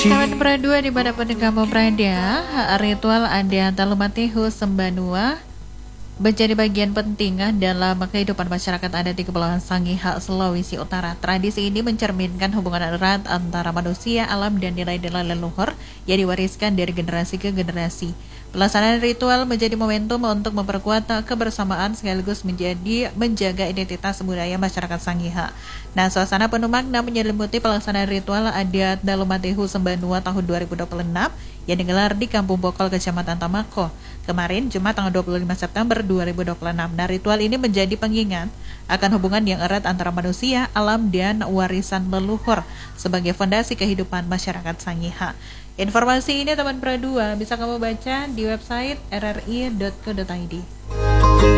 Kawan Pradua dimanapun kamu berada, ritual Anda Talumatehu Sembanua menjadi bagian penting dalam kehidupan masyarakat adat di Kepulauan Sangihe, Sulawesi Utara. Tradisi ini mencerminkan hubungan erat antara manusia, alam, dan nilai-nilai leluhur yang diwariskan dari generasi ke generasi. Pelaksanaan ritual menjadi momentum untuk memperkuat kebersamaan sekaligus menjaga identitas budaya masyarakat Sangihe. Nah, suasana penuh makna menyelimuti pelaksanaan ritual adat Talumatehu Sembanua tahun 2026 yang digelar di Kampung Bokol, Kecamatan Tamako. Kemarin, Jumat tanggal 25 September 2026. Nah, ritual ini menjadi pengingat akan hubungan yang erat antara manusia, alam, dan warisan leluhur sebagai fondasi kehidupan masyarakat Sangihe. Informasi ini teman Pradua bisa kamu baca di website rri.co.id.